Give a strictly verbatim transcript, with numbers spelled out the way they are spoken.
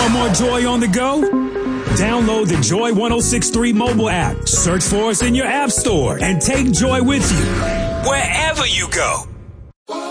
Want more Joy on the go? Download the Joy one oh six point three mobile app. Search for us in your app store and take Joy with you wherever you go.